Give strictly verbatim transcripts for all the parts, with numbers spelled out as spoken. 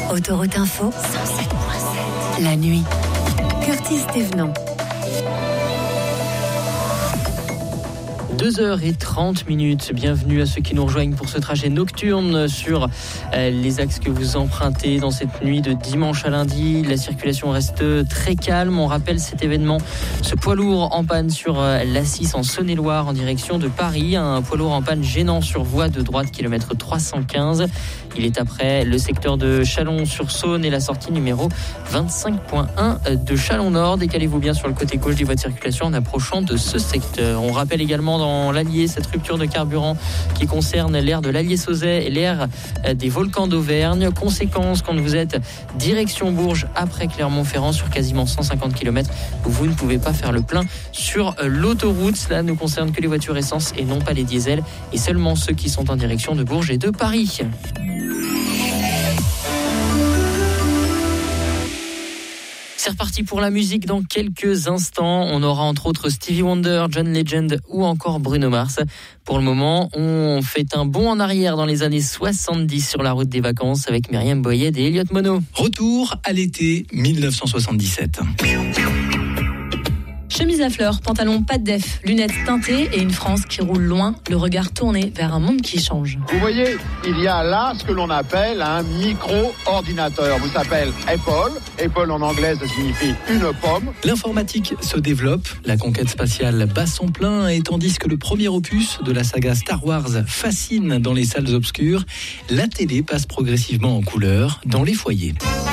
Autoroute Info, cent sept virgule sept. La nuit. Curtis Thévenant. deux heures trente minutes, bienvenue à ceux qui nous rejoignent pour ce trajet nocturne sur euh, les axes que vous empruntez dans cette nuit de dimanche à lundi. La circulation reste très calme. On rappelle cet événement, ce poids lourd en panne sur euh, l'A six en Saône-et-Loire en direction de Paris. Un poids lourd en panne gênant sur voie de droite, kilomètre trois cent quinze. Il est après le secteur de Chalon-sur-Saône et la sortie numéro vingt-cinq point un de Chalon-Nord. Décalez-vous bien sur le côté gauche des voies de circulation en approchant de ce secteur. On rappelle également dans Dans l'Allier, cette rupture de carburant qui concerne l'aire de l'Allier-Sauzet et l'aire des volcans d'Auvergne. Conséquence, quand vous êtes direction Bourges après Clermont-Ferrand sur quasiment cent cinquante kilomètres, vous ne pouvez pas faire le plein sur l'autoroute. Cela ne concerne que les voitures essence et non pas les diesels, et seulement ceux qui sont en direction de Bourges et de Paris. C'est reparti pour la musique dans quelques instants. On aura entre autres Stevie Wonder, John Legend ou encore Bruno Mars. Pour le moment, on fait un bond en arrière dans les années soixante-dix sur la route des vacances avec Myriam Boyed et Elliot Mono. Retour à l'été dix-neuf cent soixante-dix-sept. Chemise à fleurs, pantalon pas de def, lunettes teintées et une France qui roule loin, le regard tourné vers un monde qui change. Vous voyez, il y a là ce que l'on appelle un micro-ordinateur. Vous s'appelle Apple. Apple en anglais, ça signifie une pomme. L'informatique se développe, la conquête spatiale bat son plein, et tandis que le premier opus de la saga Star Wars fascine dans les salles obscures, la télé passe progressivement en couleur dans les foyers.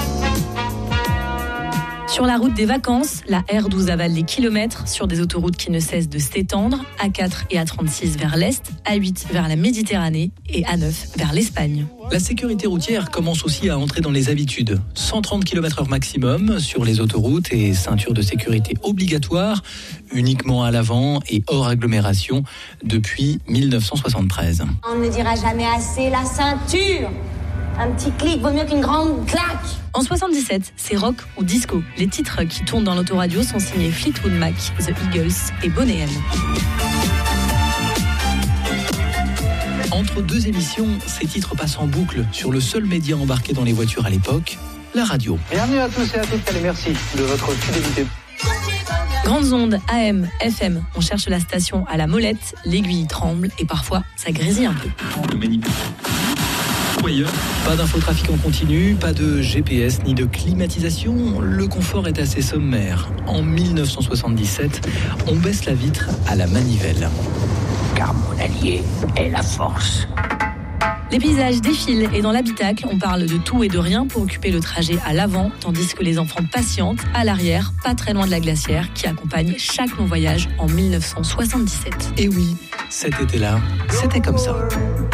Sur la route des vacances, la R douze avale les kilomètres sur des autoroutes qui ne cessent de s'étendre, A quatre et A trente-six vers l'Est, A huit vers la Méditerranée et A neuf vers l'Espagne. La sécurité routière commence aussi à entrer dans les habitudes. cent trente kilomètres heure maximum sur les autoroutes et ceinture de sécurité obligatoire, uniquement à l'avant et hors agglomération depuis dix-neuf cent soixante-treize. On ne dira jamais assez la ceinture. Un petit clic vaut mieux qu'une grande claque. En soixante-dix-sept, c'est rock ou disco. Les titres qui tournent dans l'autoradio sont signés Fleetwood Mac, The Eagles et Boney M. Entre deux émissions, ces titres passent en boucle sur le seul média embarqué dans les voitures à l'époque, la radio. Bienvenue à tous et à toutes, et merci de votre fidélité. Grandes ondes, A M, F M, on cherche la station à la molette, l'aiguille tremble et parfois ça grésille un peu. Pas d'infotrafic en continu, pas de G P S ni de climatisation, le confort est assez sommaire. En dix-neuf cent soixante-dix-sept, on baisse la vitre à la manivelle. Car mon allié est la force. Les paysages défilent et dans l'habitacle, on parle de tout et de rien pour occuper le trajet à l'avant, tandis que les enfants patientent à l'arrière, pas très loin de la glacière, qui accompagne chaque long voyage en dix-neuf cent soixante-dix-sept. Et oui, cet été-là, c'était comme ça.